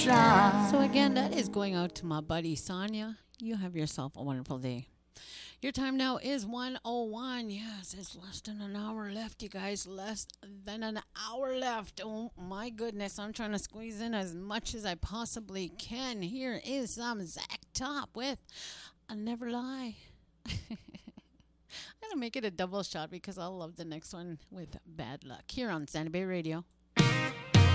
So again, that is going out to my buddy Sonia. You have yourself a wonderful day. Your time now is 1:01. Yes, it's less than an hour left, you guys. Less than an hour left. Oh my goodness. I'm trying to squeeze in as much as I possibly can. Here is some Zach Top with I Never Lie. I'm going to make it a double shot because I love the next one with Bad Luck here on Santa Bay Radio.